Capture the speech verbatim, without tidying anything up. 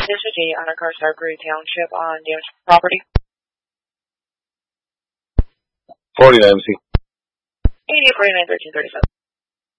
This is G on a car Starbury Township on damaged property. forty-nine, M C. eighty, forty-nine, thirteen, thirty-seven.